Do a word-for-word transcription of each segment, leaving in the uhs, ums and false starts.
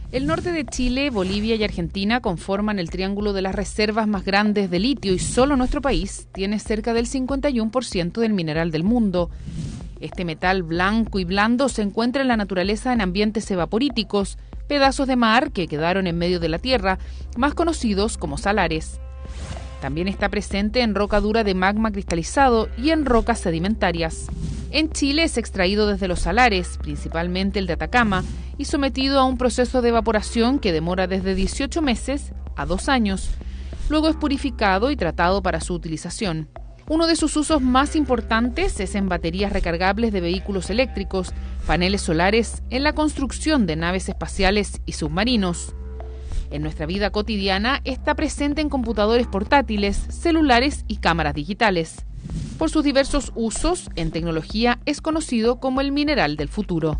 El norte de Chile, Bolivia y Argentina conforman el triángulo de las reservas más grandes de litio y solo nuestro país tiene cerca del cincuenta y uno por ciento del mineral del mundo. Este metal blanco y blando se encuentra en la naturaleza en ambientes evaporíticos, pedazos de mar que quedaron en medio de la tierra, más conocidos como salares. También está presente en roca dura de magma cristalizado y en rocas sedimentarias. En Chile es extraído desde los salares, principalmente el de Atacama, y sometido a un proceso de evaporación que demora desde dieciocho meses a dos años. Luego es purificado y tratado para su utilización. Uno de sus usos más importantes es en baterías recargables de vehículos eléctricos, paneles solares, en la construcción de naves espaciales y submarinos. En nuestra vida cotidiana está presente en computadores portátiles, celulares y cámaras digitales. Por sus diversos usos en tecnología es conocido como el mineral del futuro.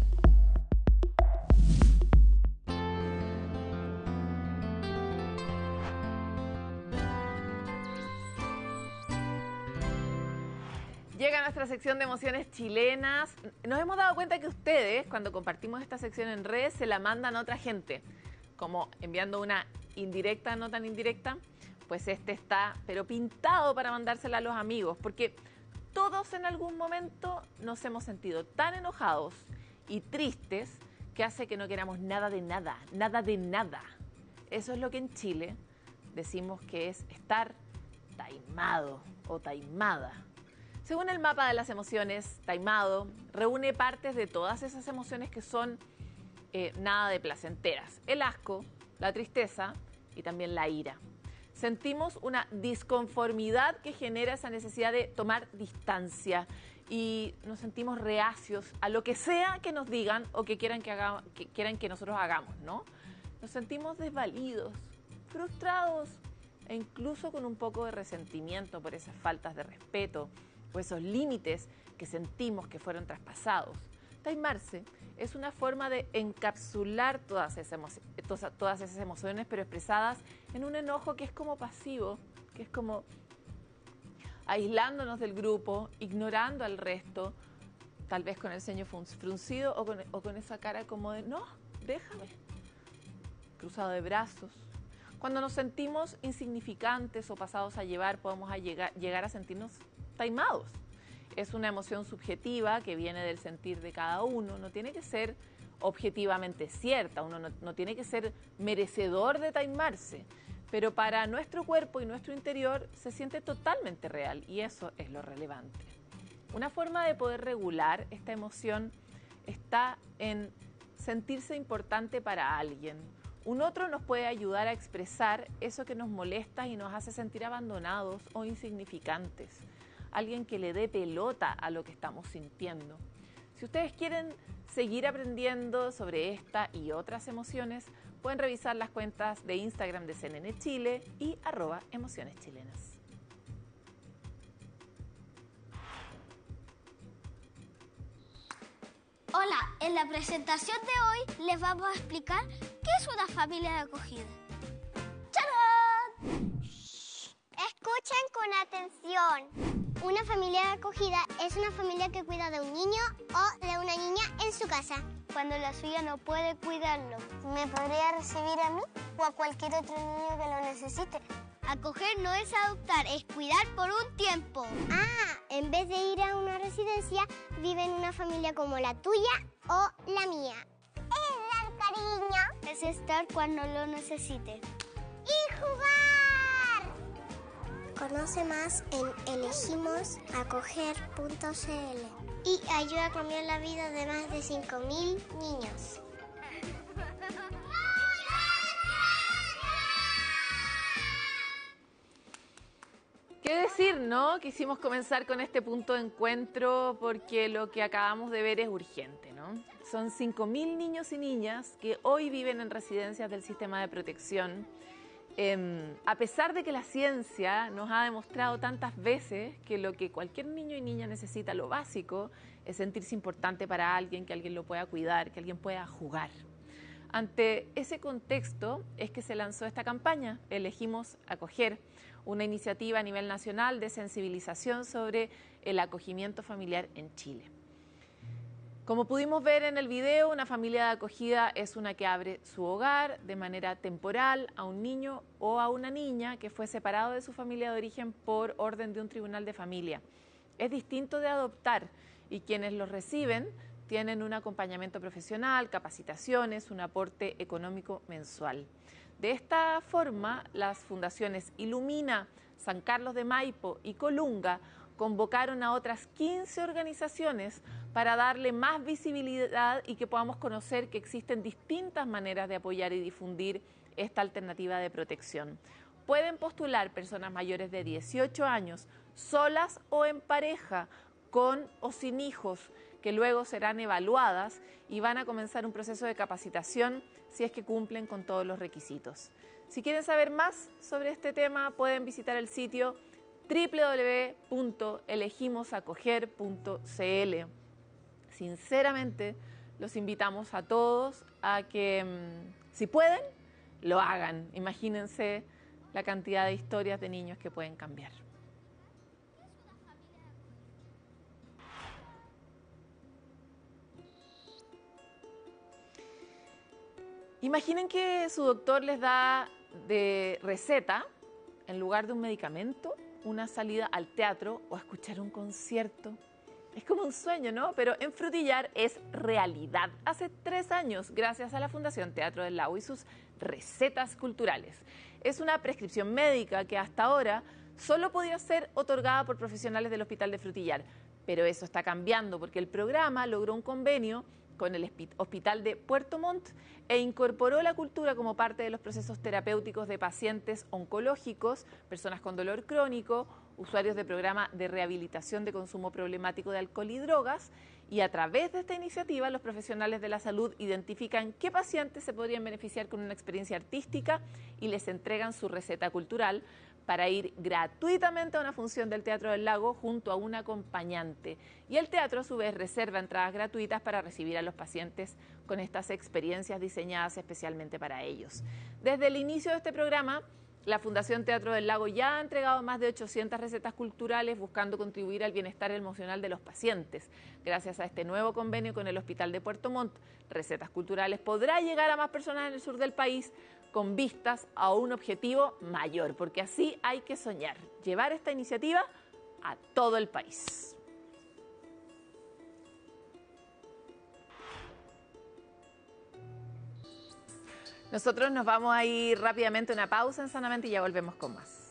Llega nuestra sección de emociones chilenas. Nos hemos dado cuenta que ustedes, cuando compartimos esta sección en redes, se la mandan a otra gente, como enviando una indirecta, no tan indirecta. Pues este está, pero pintado para mandársela a los amigos, porque todos en algún momento nos hemos sentido tan enojados y tristes que hace que no queramos nada de nada, nada de nada. Eso es lo que en Chile decimos que es estar taimado o taimada. Según el mapa de las emociones, taimado reúne partes de todas esas emociones que son eh, nada de placenteras. El asco, la tristeza y también la ira. Sentimos una disconformidad que genera esa necesidad de tomar distancia y nos sentimos reacios a lo que sea que nos digan o que quieran que, haga, que, quieran que nosotros hagamos, ¿no? Nos sentimos desvalidos, frustrados e incluso con un poco de resentimiento por esas faltas de respeto o esos límites que sentimos que fueron traspasados. Taimarse es una forma de encapsular todas esas, emociones, todas esas emociones, pero expresadas en un enojo que es como pasivo, que es como aislándonos del grupo, ignorando al resto, tal vez con el ceño fruncido o con, o con esa cara como de, no, déjame, cruzado de brazos. Cuando nos sentimos insignificantes o pasados a llevar, podemos a llegar, llegar a sentirnos taimados. Es una emoción subjetiva que viene del sentir de cada uno, no tiene que ser objetivamente cierta, uno no, no tiene que ser merecedor de taimarse, pero para nuestro cuerpo y nuestro interior se siente totalmente real y eso es lo relevante. Una forma de poder regular esta emoción está en sentirse importante para alguien. Un otro nos puede ayudar a expresar eso que nos molesta y nos hace sentir abandonados o insignificantes. Alguien que le dé pelota a lo que estamos sintiendo. Si ustedes quieren seguir aprendiendo sobre esta y otras emociones, pueden revisar las cuentas de Instagram de C N N Chile y arroba emociones chilenas. Hola, en la presentación de hoy les vamos a explicar qué es una familia de acogida. ¡Tarán! Escuchen con atención. Una familia de acogida es una familia que cuida de un niño o de una niña en su casa, cuando la suya no puede cuidarlo. ¿Me podría recibir a mí o a cualquier otro niño que lo necesite? Acoger no es adoptar, es cuidar por un tiempo. Ah, en vez de ir a una residencia, vive en una familia como la tuya o la mía. Es dar cariño. Es estar cuando lo necesite. ¡Y jugar! Conoce más en elegimos acoger punto c l y ayuda a cambiar la vida de más de cinco mil niños. ¿Qué decir, no? Quisimos comenzar con este punto de encuentro porque lo que acabamos de ver es urgente, ¿no? Son cinco mil niños y niñas que hoy viven en residencias del sistema de protección. Eh, a pesar de que la ciencia nos ha demostrado tantas veces que lo que cualquier niño y niña necesita, lo básico, es sentirse importante para alguien, que alguien lo pueda cuidar, que alguien pueda jugar. Ante ese contexto es que se lanzó esta campaña, Elegimos Acoger, una iniciativa a nivel nacional de sensibilización sobre el acogimiento familiar en Chile. Como pudimos ver en el video, una familia de acogida es una que abre su hogar de manera temporal a un niño o a una niña que fue separado de su familia de origen por orden de un tribunal de familia. Es distinto de adoptar y quienes los reciben tienen un acompañamiento profesional, capacitaciones, un aporte económico mensual. De esta forma, las fundaciones Ilumina, San Carlos de Maipo y Colunga convocaron a otras quince organizaciones para darle más visibilidad y que podamos conocer que existen distintas maneras de apoyar y difundir esta alternativa de protección. Pueden postular personas mayores de dieciocho años, solas o en pareja, con o sin hijos, que luego serán evaluadas y van a comenzar un proceso de capacitación si es que cumplen con todos los requisitos. Si quieren saber más sobre este tema, pueden visitar el sitio doble u doble u doble u punto elegimos acoger punto c l. Sinceramente, los invitamos a todos a que, mmm, si pueden, lo hagan. Imagínense la cantidad de historias de niños que pueden cambiar. Imaginen que su doctor les da de receta, en lugar de un medicamento, una salida al teatro o a escuchar un concierto. Es como un sueño, ¿no? Pero en Frutillar es realidad. Hace tres años, gracias a la Fundación Teatro del Lago y sus recetas culturales. Es una prescripción médica que hasta ahora solo podía ser otorgada por profesionales del Hospital de Frutillar. Pero eso está cambiando porque el programa logró un convenio con el Hospital de Puerto Montt e incorporó la cultura como parte de los procesos terapéuticos de pacientes oncológicos, personas con dolor crónico, usuarios de programa de rehabilitación de consumo problemático de alcohol y drogas, y a través de esta iniciativa los profesionales de la salud identifican qué pacientes se podrían beneficiar con una experiencia artística y les entregan su receta cultural para ir gratuitamente a una función del Teatro del Lago junto a un acompañante. Y el teatro a su vez reserva entradas gratuitas para recibir a los pacientes con estas experiencias diseñadas especialmente para ellos. Desde el inicio de este programa, la Fundación Teatro del Lago ya ha entregado más de ochocientas recetas culturales buscando contribuir al bienestar emocional de los pacientes. Gracias a este nuevo convenio con el Hospital de Puerto Montt, Recetas Culturales podrá llegar a más personas en el sur del país con vistas a un objetivo mayor, porque así hay que soñar, llevar esta iniciativa a todo el país. Nosotros nos vamos a ir rápidamente a una pausa en Sanamente y ya volvemos con más.